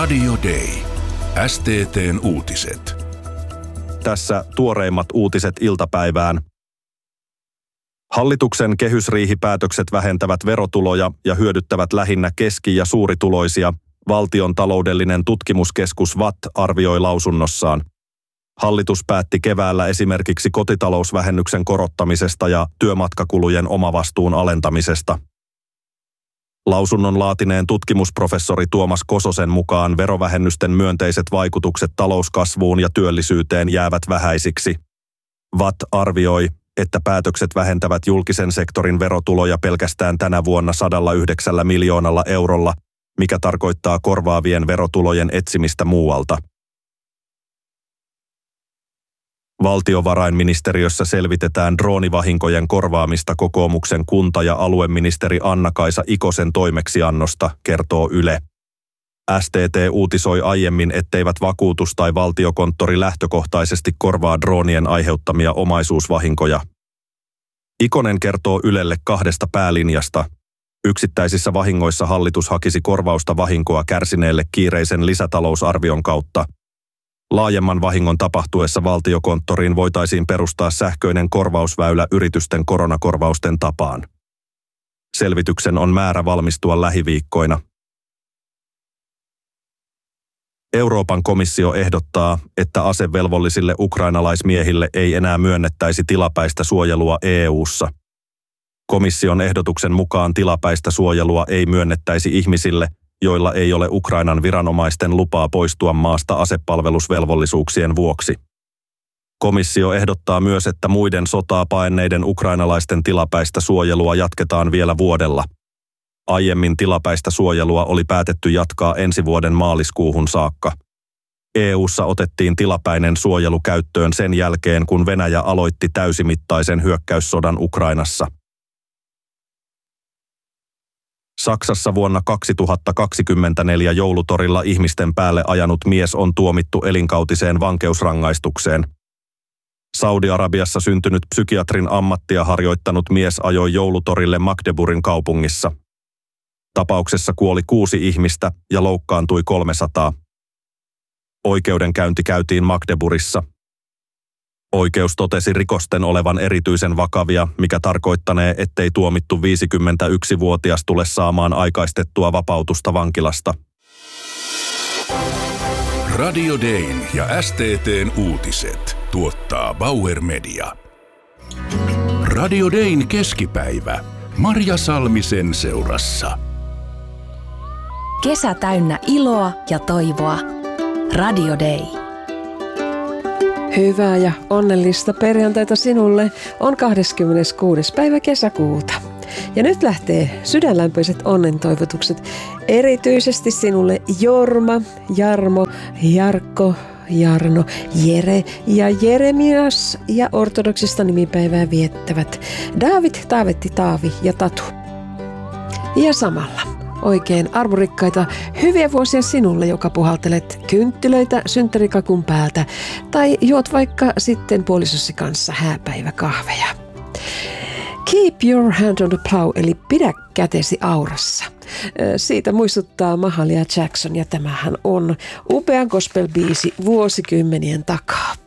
Radio Day. STT:n uutiset. Tässä tuoreimmat uutiset iltapäivään. Hallituksen kehysriihipäätökset vähentävät verotuloja ja hyödyttävät lähinnä keski- ja suurituloisia, Valtion taloudellinen tutkimuskeskus VATT arvioi lausunnossaan. Hallitus päätti keväällä esimerkiksi kotitalousvähennyksen korottamisesta ja työmatkakulujen omavastuun alentamisesta. Lausunnon laatineen tutkimusprofessori Tuomas Kososen mukaan verovähennysten myönteiset vaikutukset talouskasvuun ja työllisyyteen jäävät vähäisiksi. VATT arvioi, että päätökset vähentävät julkisen sektorin verotuloja pelkästään tänä vuonna 109 miljoonalla eurolla, mikä tarkoittaa korvaavien verotulojen etsimistä muualta. Valtiovarainministeriössä selvitetään droonivahinkojen korvaamista kokoomuksen kunta- ja alueministeri Anna-Kaisa Ikosen toimeksiannosta, kertoo Yle. STT uutisoi aiemmin, etteivät vakuutus tai valtiokonttori lähtökohtaisesti korvaa droonien aiheuttamia omaisuusvahinkoja. Ikonen kertoo Ylelle kahdesta päälinjasta. Yksittäisissä vahingoissa hallitus hakisi korvausta vahinkoa kärsineelle kiireisen lisätalousarvion kautta. Laajemman vahingon tapahtuessa valtiokonttoriin voitaisiin perustaa sähköinen korvausväylä yritysten koronakorvausten tapaan. Selvityksen on määrä valmistua lähiviikkoina. Euroopan komissio ehdottaa, että asevelvollisille ukrainalaismiehille ei enää myönnettäisi tilapäistä suojelua EU:ssa. Komission ehdotuksen mukaan tilapäistä suojelua ei myönnettäisi ihmisille, joilla ei ole Ukrainan viranomaisten lupaa poistua maasta asepalvelusvelvollisuuksien vuoksi. Komissio ehdottaa myös, että muiden sotaa paenneiden ukrainalaisten tilapäistä suojelua jatketaan vielä vuodella. Aiemmin tilapäistä suojelua oli päätetty jatkaa ensi vuoden maaliskuuhun saakka. EU:ssa otettiin tilapäinen suojelu käyttöön sen jälkeen, kun Venäjä aloitti täysimittaisen hyökkäyssodan Ukrainassa. Saksassa vuonna 2024 joulutorilla ihmisten päälle ajanut mies on tuomittu elinkautiseen vankeusrangaistukseen. Saudi-Arabiassa syntynyt psykiatrin ammattia harjoittanut mies ajoi joulutorille Magdeburgin kaupungissa. Tapauksessa kuoli 6 ihmistä ja loukkaantui 300. Oikeudenkäynti käytiin Magdeburgissa. Oikeus totesi rikosten olevan erityisen vakavia, mikä tarkoittanee, ettei tuomittu 51-vuotias tule saamaan aikaistettua vapautusta vankilasta. Radio Dayn ja STT:n uutiset tuottaa Bauer Media. Radio Dayn keskipäivä. Marja Salmisen seurassa. Kesä täynnä iloa ja toivoa. Radio Day. Hyvää ja onnellista perjantaita sinulle on 26. päivä kesäkuuta. Ja nyt lähtee sydänlämpöiset onnentoivotukset erityisesti sinulle Jorma, Jarmo, Jarkko, Jarno, Jere ja Jeremias ja ortodoksista nimipäivää viettävät Daavid, Taavetti, Taavi ja Tatu. Ja samalla oikein armorikkaita hyviä vuosia sinulle, joka puhaltelet kynttilöitä synttärikakun päältä tai juot vaikka sitten puolisossi kanssa hääpäiväkahveja. Keep your hand on the plow, eli pidä kätesi aurassa. Siitä muistuttaa Mahalia Jackson ja tämähän on upean gospel-biisi vuosikymmenien takaa.